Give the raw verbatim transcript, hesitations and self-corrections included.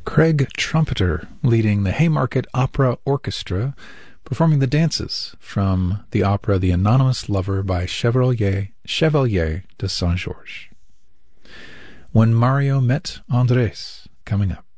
Craig Trumpeter leading the Haymarket Opera Orchestra, performing the dances from the opera The Anonymous Lover by Chevalier, Chevalier de Saint-Georges. When Mario Met Andres, coming up.